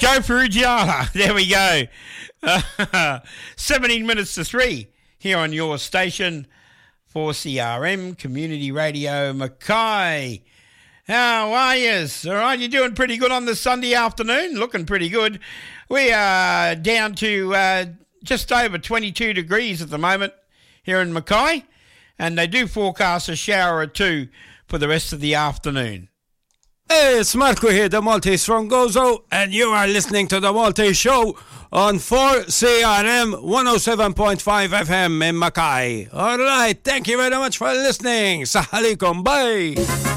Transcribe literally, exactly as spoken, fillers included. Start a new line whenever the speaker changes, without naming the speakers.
Go Perugiala. There we go. Uh, seventeen minutes to three here on your station for C R M Community Radio Mackay. How are you? All right, you're doing pretty good on this Sunday afternoon. Looking pretty good. We are down to uh, just over twenty-two degrees at the moment here in Mackay, and they do forecast a shower or two for the rest of the afternoon.
Hey, it's Marco here, the Maltese from Gozo, and you are listening to the Maltese Show on four C R M one oh seven point five F M in Mackay. All right, thank you very much for listening. Assalamualaikum, bye.